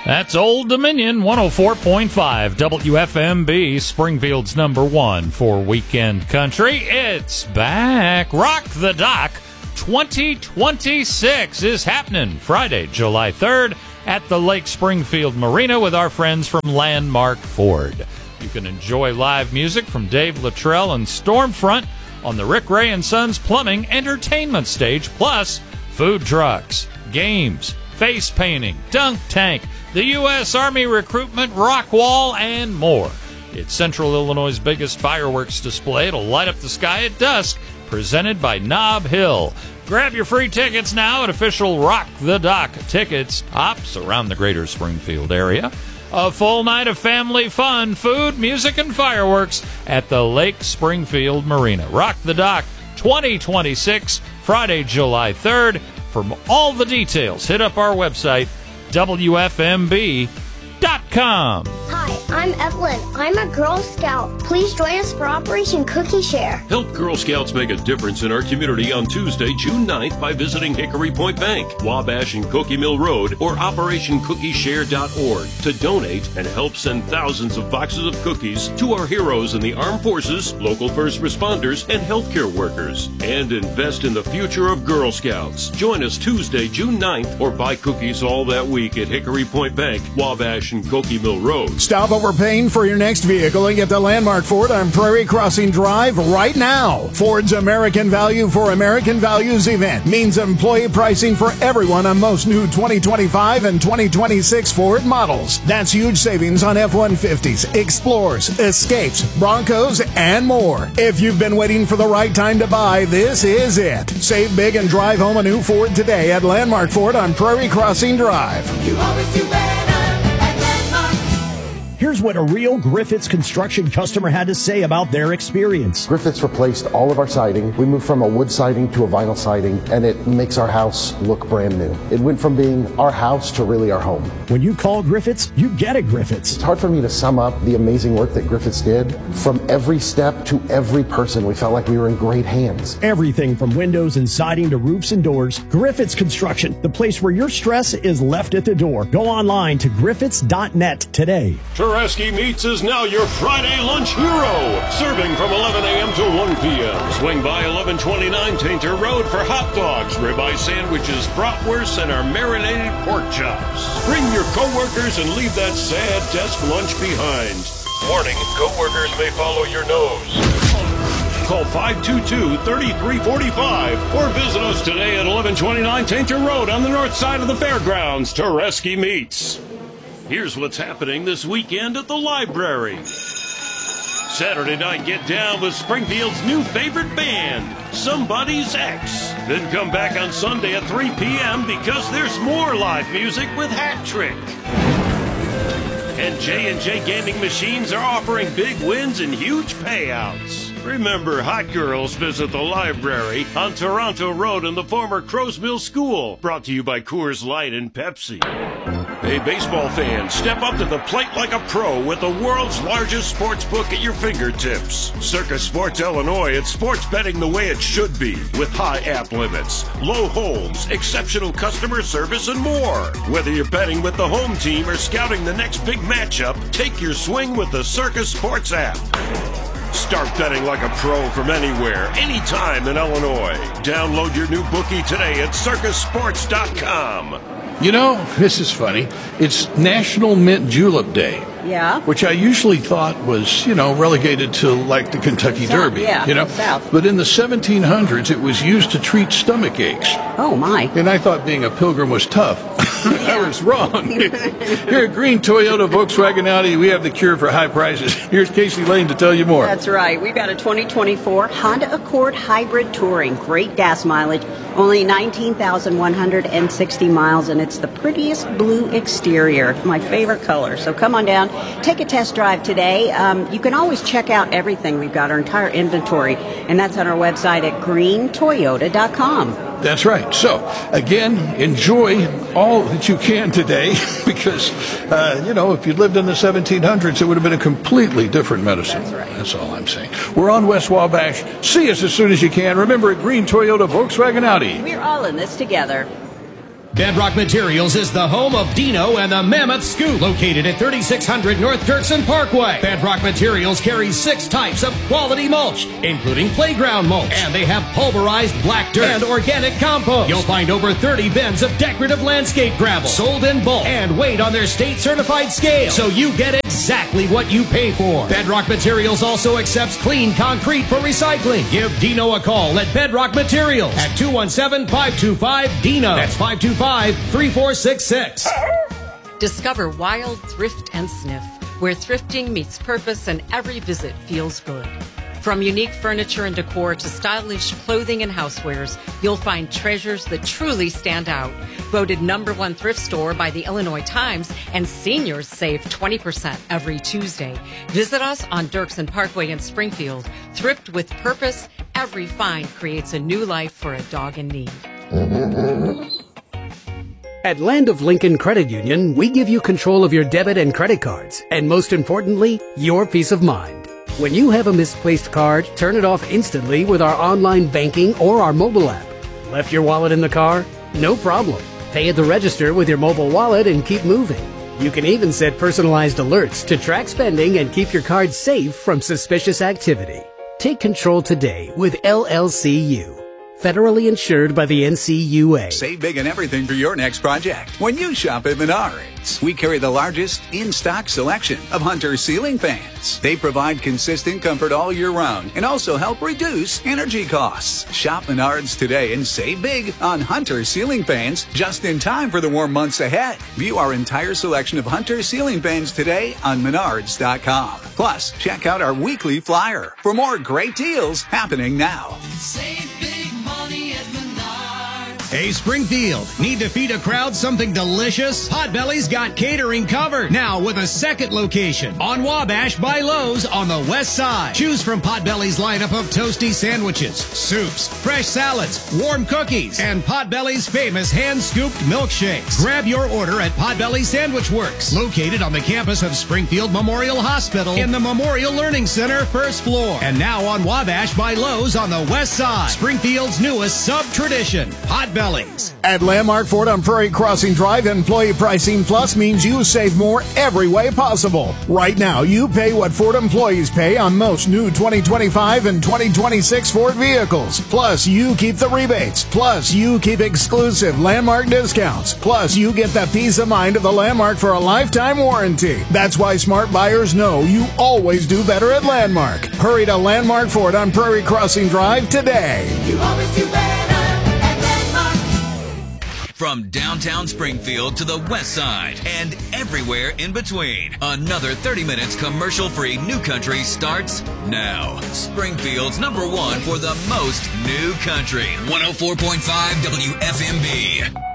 That's Old Dominion 104.5 WFMB, Springfield's number one for weekend country. It's back. Rock the Dock 2026 is happening Friday, July 3rd at the Lake Springfield Marina with our friends from Landmark Ford. You can enjoy live music from Dave Luttrell and Stormfront on the Rick Ray and Sons Plumbing Entertainment Stage, plus food trucks, games, face painting, dunk tank, the U.S. Army recruitment rock wall, and more. It's Central Illinois' biggest fireworks display. It'll light up the sky at dusk, presented by Nob Hill. Grab your free tickets now at official Rock the Dock tickets tops around the greater Springfield area. A full night of family fun, food, music, and fireworks at the Lake Springfield Marina. Rock the Dock 2026, Friday, July 3rd. For all the details, hit up our website, WFMB.com. Hi, I'm Evelyn. I'm a Girl Scout. Please join us for Operation Cookie Share. Help Girl Scouts make a difference in our community on Tuesday, June 9th by visiting Hickory Point Bank, Wabash and Cookie Mill Road, or OperationCookieShare.org to donate and help send thousands of boxes of cookies to our heroes in the armed forces, local first responders, and healthcare workers. And invest in the future of Girl Scouts. Join us Tuesday, June 9th, or buy cookies all that week at Hickory Point Bank, Wabash and Cookie Mill Road. Stop overpaying for your next vehicle and get to Landmark Ford on Prairie Crossing Drive right now. Ford's American Value for American Values event means employee pricing for everyone on most new 2025 and 2026 Ford models. That's huge savings on F-150s, Explorers, Escapes, Broncos, and more. If you've been waiting for the right time to buy, this is it. Save big and drive home a new Ford today at Landmark Ford on Prairie Crossing Drive. You always do better at Landmark. Here's what a real Griffiths construction customer had to say about their experience. Griffiths replaced all of our siding. We moved from a wood siding to a vinyl siding, and it makes our house look brand new. It went from being our house to really our home. When you call Griffiths, you get a Griffiths. It's hard for me to sum up the amazing work that Griffiths did. From every step to every person, we felt like we were in great hands. Everything from windows and siding to roofs and doors. Griffiths Construction, the place where your stress is left at the door. Go online to griffiths.net today. Tereski Meats is now your Friday lunch hero, serving from 11 a.m. to 1 p.m. Swing by 1129 Tainter Road for hot dogs, ribeye sandwiches, bratwursts, and our marinated pork chops. Bring your coworkers and leave that sad desk lunch behind. Warning, coworkers may follow your nose. Call 522-3345 or visit us today at 1129 Tainter Road on the north side of the fairgrounds. Tereski Meats. Here's what's happening this weekend at the library. Saturday night, get down with Springfield's new favorite band, Somebody's Ex. Then come back on Sunday at 3 p.m. because there's more live music with Hat Trick. And J&J Gaming Machines are offering big wins and huge payouts. Remember, hot girls visit the library on Toronto Road in the former Crow's Mill School. Brought to you by Coors Light and Pepsi. Hey, baseball fans, step up to the plate like a pro with the world's largest sports book at your fingertips. Circus Sports Illinois, it's sports betting the way it should be, with high app limits, low holds, exceptional customer service, and more. Whether you're betting with the home team or scouting the next big matchup, take your swing with the Circus Sports app. Start betting like a pro from anywhere, anytime in Illinois. Download your new bookie today at circusports.com. You know, this is funny. It's National Mint Julep Day. Yeah. Which I usually thought was, relegated to like the Kentucky Derby. Yeah, South. But in the 1700s, it was used to treat stomach aches. Oh, my. And I thought being a pilgrim was tough. I was wrong. Here at Green Toyota, Volkswagen, Audi, we have the cure for high prices. Here's Casey Lane to tell you more. That's right. We've got a 2024 Honda Accord Hybrid Touring. Great gas mileage, only 19,160 miles, and it's the prettiest blue exterior. My favorite color. So come on down. Take a test drive today. You can always check out everything. We've got our entire inventory, and that's on our website at greentoyota.com. That's right. So, again, enjoy all that you can today because, if you lived in the 1700s, it would have been a completely different medicine. That's right. That's all I'm saying. We're on West Wabash. See us as soon as you can. Remember, at Green Toyota, Volkswagen, Audi. We're all in this together. Bedrock Materials is the home of Dino and the Mammoth Scoop, located at 3600 North Dirksen Parkway. Bedrock Materials carries 6 types of quality mulch, including playground mulch, and they have pulverized black dirt and organic compost. You'll find over 30 bins of decorative landscape gravel, sold in bulk and weighed on their state-certified scale, so you get exactly what you pay for. Bedrock Materials also accepts clean concrete for recycling. Give Dino a call at Bedrock Materials at 217-525-DINO. That's 525-3466. Discover Wild Thrift and Sniff, where thrifting meets purpose and every visit feels good. From unique furniture and decor to stylish clothing and housewares, you'll find treasures that truly stand out. Voted #1 thrift store by the Illinois Times, and seniors save 20% every Tuesday. Visit us on Dirksen Parkway in Springfield. Thrift with purpose. Every find creates a new life for a dog in need. At Land of Lincoln Credit Union, we give you control of your debit and credit cards, and most importantly, your peace of mind. When you have a misplaced card, turn it off instantly with our online banking or our mobile app. Left your wallet in the car? No problem. Pay at the register with your mobile wallet and keep moving. You can even set personalized alerts to track spending and keep your card safe from suspicious activity. Take control today with LLCU. Federally insured by the NCUA. Save big on everything for your next project when you shop at Menards. We carry the largest in-stock selection of Hunter ceiling fans. They provide consistent comfort all year round and also help reduce energy costs. Shop Menards today and save big on Hunter ceiling fans just in time for the warm months ahead. View our entire selection of Hunter ceiling fans today on Menards.com. Plus, check out our weekly flyer for more great deals happening now. Save big money at Menards. Hey, Springfield, need to feed a crowd something delicious? Potbelly's got catering covered. Now with a second location on Wabash by Lowe's on the west side. Choose from Potbelly's lineup of toasty sandwiches, soups, fresh salads, warm cookies, and Potbelly's famous hand-scooped milkshakes. Grab your order at Potbelly Sandwich Works, located on the campus of Springfield Memorial Hospital in the Memorial Learning Center, first floor. And now on Wabash by Lowe's on the west side. Springfield's newest sub-tradition, Potbelly's. At Landmark Ford on Prairie Crossing Drive, Employee Pricing Plus means you save more every way possible. Right now, you pay what Ford employees pay on most new 2025 and 2026 Ford vehicles. Plus, you keep the rebates. Plus, you keep exclusive Landmark discounts. Plus, you get the peace of mind of the Landmark for a lifetime warranty. That's why smart buyers know you always do better at Landmark. Hurry to Landmark Ford on Prairie Crossing Drive today. You always do better at Landmark. From downtown Springfield to the west side and everywhere in between, another 30 minutes commercial-free New Country starts now. Springfield's #1 for the most new country. 104.5 WFMB.